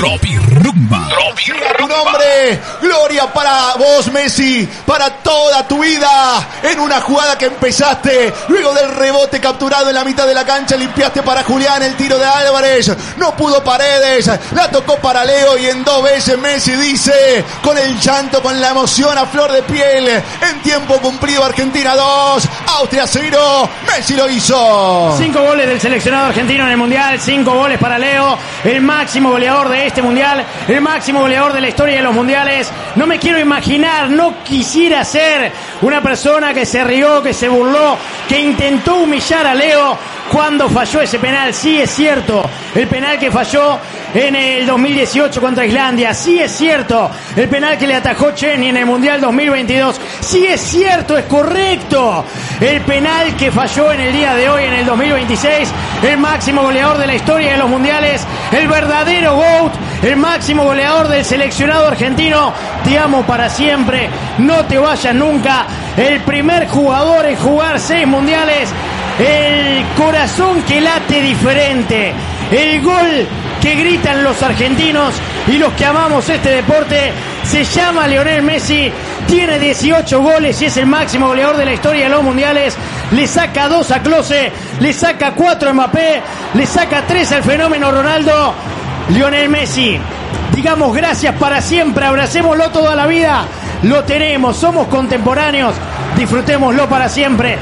Tropirumba. Siga tu nombre, gloria para vos, Messi, para toda tu vida. En una jugada que empezaste, luego del rebote capturado en la mitad de la cancha, limpiaste para Julián el tiro de Álvarez. No pudo Paredes, la tocó para Leo y en 2 veces Messi dice, con el llanto, con la emoción a flor de piel, en tiempo cumplido, Argentina 2, Austria 0, Messi lo hizo. 5 goles del seleccionado argentino en el Mundial, 5 goles para Leo, el máximo goleador de este Mundial, el máximo goleador de la historia de los Mundiales. No me quiero imaginar, no quisiera ser una persona que se rió, que se burló, que intentó humillar a Leo cuando falló ese penal. Sí es cierto, el penal que falló en el 2018 contra Islandia. Sí es cierto, el penal que le atajó Chesney en el Mundial 2022. Sí es cierto, es correcto, el penal que falló en el día de hoy en el 2026. El máximo goleador de la historia de los Mundiales, el verdadero GOAT, el máximo goleador del seleccionado argentino. Te amo para siempre, no te vayas nunca. El primer jugador en jugar 6 mundiales, el corazón que late diferente, el gol que gritan los argentinos y los que amamos este deporte. Se llama Lionel Messi, tiene 18 goles y es el máximo goleador de la historia de los mundiales. Le saca 2 a Klose, le saca 4 a Mbappé, le saca 3 al fenómeno Ronaldo. Lionel Messi, digamos gracias para siempre, abracémoslo toda la vida. Lo tenemos, somos contemporáneos, disfrutémoslo para siempre.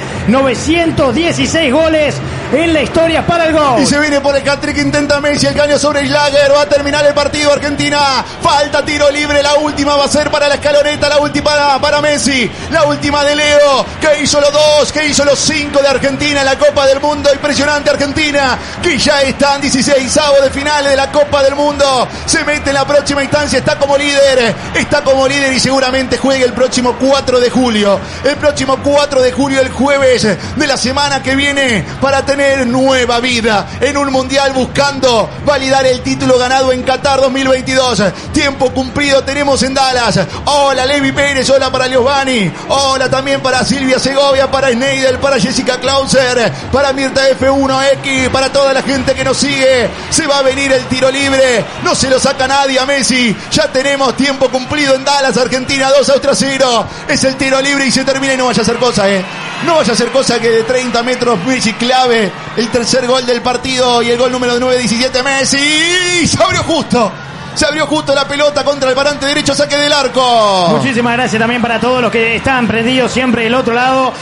916 goles en la historia para el gol. Y se viene por el hat-trick, intenta Messi, el caño sobre Schlager, va a terminar el partido Argentina. Falta tiro libre, la última va a ser para la escaloneta, la última para Messi, la última de Leo, que hizo los 2, que hizo los 5 de Argentina en la Copa del Mundo. Impresionante Argentina, que ya está en 16avos de finales de la Copa del Mundo. Se mete en la próxima instancia, está como líder y seguramente juegue el próximo 4 de julio. El próximo 4 de julio, el jueves de la semana que viene, para tener nueva vida en un mundial, buscando validar el título ganado en Qatar 2022. Tiempo cumplido tenemos en Dallas. Hola Levi Pérez, hola para Liosvani, hola también para Silvia Segovia, para Sneidel, para Jessica Clauser, para Mirta F1X, para toda la gente que nos sigue. Se va a venir el tiro libre, no se lo saca nadie a Messi. Ya tenemos tiempo cumplido en Dallas, Argentina 2, Austria 0. Es el tiro libre y se termina, y no vaya a hacer cosa, no vaya a hacer cosa que de 30 metros Messi clave el tercer gol del partido y el gol número 9-17 Messi. Se abrió justo la pelota contra el parante derecho, saque del arco. Muchísimas gracias también para todos los que están prendidos siempre del otro lado.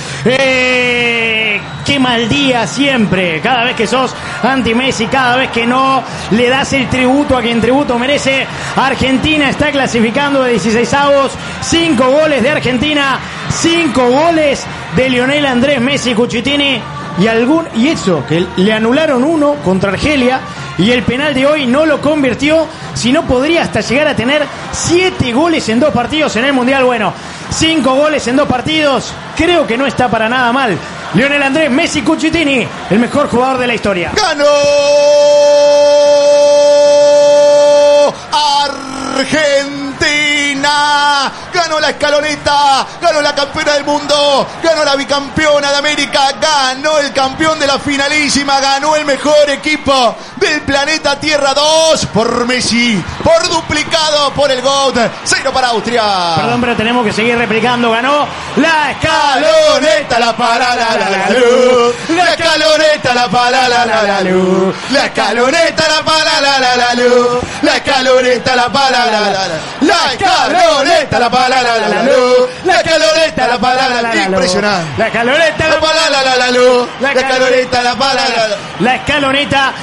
Qué mal día siempre, cada vez que sos anti-Messi, cada vez que no le das el tributo a quien tributo merece. Argentina está clasificando de 16avos, 5 goles de Argentina, 5 goles de Lionel Andrés Messi Cuchitini. Y eso, que le anularon 1 contra Argelia y el penal de hoy no lo convirtió, si no podría hasta llegar a tener 7 goles en 2 partidos en el Mundial. Bueno, 5 goles en 2 partidos, creo que no está para nada mal. Lionel Andrés Messi Cuchitini, el mejor jugador de la historia. ¡Ganó Argentina! Ganó la escaloneta, ganó la campeona del mundo, ganó la bicampeona de América, ganó el campeón de la finalísima, ganó el mejor equipo del planeta Tierra. 2 por Messi, por duplicado por el GOAT, 0 para Austria. Perdón, pero tenemos que seguir replicando. Ganó la escaloneta, la para la luz, la escaloneta, la para la luz, la escaloneta, la para la luz, la escaloneta, la para la escaloneta, la para la luz, la escaloneta, la para la luz. Impresionante. La escaloneta, la para la luz, la escaloneta, la para la escaloneta.